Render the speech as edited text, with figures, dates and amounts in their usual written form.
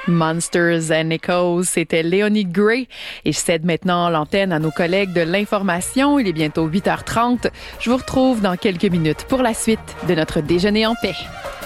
Monsters and Echoes, c'était Léonie Gray. Et je cède maintenant l'antenne à nos collègues de l'information. Il est bientôt 8h30. Je vous retrouve dans quelques minutes pour la suite de notre déjeuner en paix.